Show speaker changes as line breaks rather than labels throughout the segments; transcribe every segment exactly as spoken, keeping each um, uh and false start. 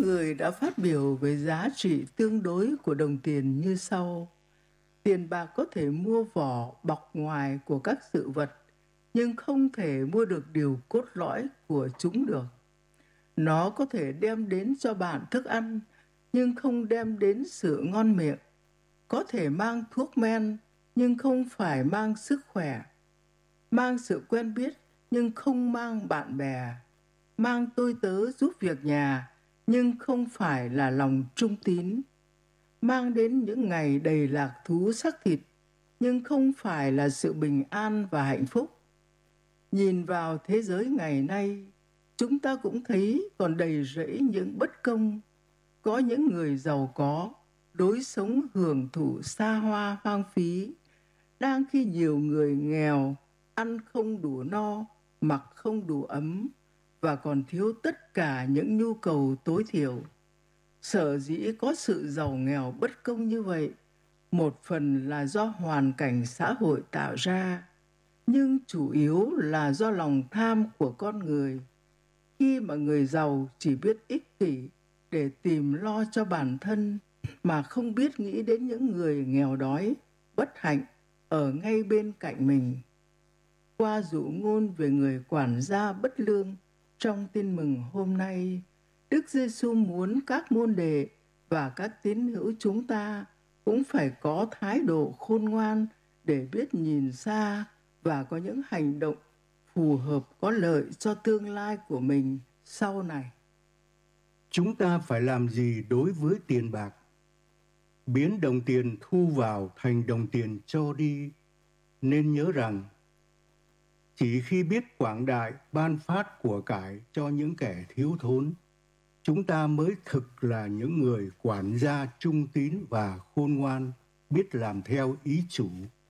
người đã phát biểu về giá trị tương đối của đồng tiền như sau. Tiền bạc có thể mua vỏ bọc ngoài của các sự vật, nhưng không thể mua được điều cốt lõi của chúng được. Nó có thể đem đến cho bạn thức ăn, nhưng không đem đến sự ngon miệng. Có thể mang thuốc men, nhưng không phải mang sức khỏe. Mang sự quen biết, nhưng không mang bạn bè. Mang tôi tớ giúp việc nhà, nhưng không phải là lòng trung tín. Mang đến những ngày đầy lạc thú xác thịt, nhưng không phải là sự bình an và hạnh phúc. Nhìn vào thế giới ngày nay, chúng ta cũng thấy còn đầy rẫy những bất công. Có những người giàu có, đối sống hưởng thụ xa hoa hoang phí, đang khi nhiều người nghèo, ăn không đủ no, mặc không đủ ấm, và còn thiếu tất cả những nhu cầu tối thiểu. Sở dĩ có sự giàu nghèo bất công như vậy, một phần là do hoàn cảnh xã hội tạo ra, nhưng chủ yếu là do lòng tham của con người. Khi mà người giàu chỉ biết ích kỷ để tìm lo cho bản thân, mà không biết nghĩ đến những người nghèo đói, bất hạnh ở ngay bên cạnh mình. Qua dụ ngôn về người quản gia bất lương trong tin mừng hôm nay, Đức Giêsu muốn các môn đệ và các tín hữu chúng ta cũng phải có thái độ khôn ngoan để biết nhìn xa và có những hành động phù hợp có lợi cho tương lai của mình sau này.
Chúng ta phải làm gì đối với tiền bạc? Biến đồng tiền thu vào thành đồng tiền cho đi. Nên nhớ rằng, chỉ khi biết quảng đại ban phát của cải cho những kẻ thiếu thốn, chúng ta mới thực là những người quản gia trung tín và khôn ngoan, biết làm theo ý chủ.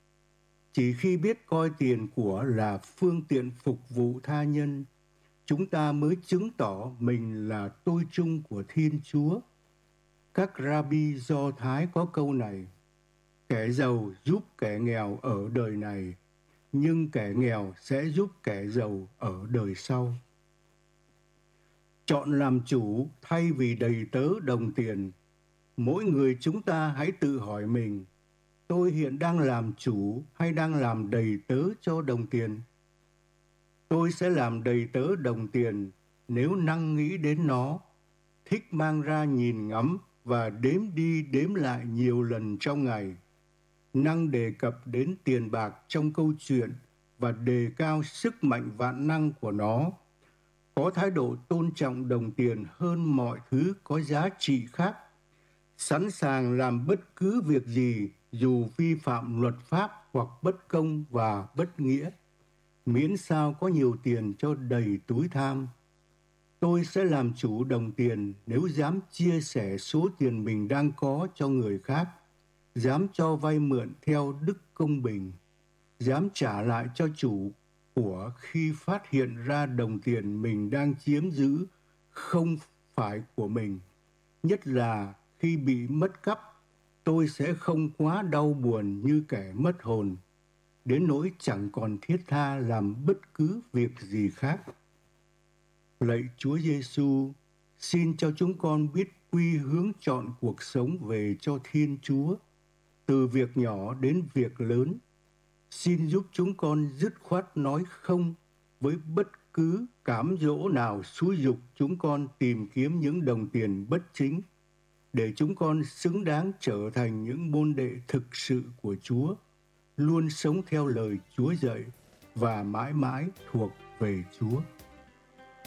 Chỉ khi biết coi tiền của là phương tiện phục vụ tha nhân, chúng ta mới chứng tỏ mình là tôi chung của Thiên Chúa. Các rabbi Do Thái có câu này: kẻ giàu giúp kẻ nghèo ở đời này, nhưng kẻ nghèo sẽ giúp kẻ giàu ở đời sau. Chọn làm chủ thay vì đầy tớ đồng tiền. Mỗi người chúng ta hãy tự hỏi mình: tôi hiện đang làm chủ hay đang làm đầy tớ cho đồng tiền? Tôi sẽ làm đầy tớ đồng tiền nếu năng nghĩ đến nó, thích mang ra nhìn ngắm và đếm đi đếm lại nhiều lần trong ngày, năng đề cập đến tiền bạc trong câu chuyện và đề cao sức mạnh vạn năng của nó, có thái độ tôn trọng đồng tiền hơn mọi thứ có giá trị khác, sẵn sàng làm bất cứ việc gì dù vi phạm luật pháp hoặc bất công và bất nghĩa, miễn sao có nhiều tiền cho đầy túi tham. Tôi sẽ làm chủ đồng tiền nếu dám chia sẻ số tiền mình đang có cho người khác, dám cho vay mượn theo đức công bình, dám trả lại cho chủ của khi phát hiện ra đồng tiền mình đang chiếm giữ không phải của mình. Nhất là khi bị mất cắp, tôi sẽ không quá đau buồn như kẻ mất hồn, đến nỗi chẳng còn thiết tha làm bất cứ việc gì khác. Lạy Chúa Giêsu, xin cho chúng con biết quy hướng chọn cuộc sống về cho Thiên Chúa, từ việc nhỏ đến việc lớn. Xin giúp chúng con dứt khoát nói không với bất cứ cám dỗ nào xúi giục chúng con tìm kiếm những đồng tiền bất chính, để chúng con xứng đáng trở thành những môn đệ thực sự của Chúa, luôn sống theo lời Chúa dạy và mãi mãi thuộc về Chúa.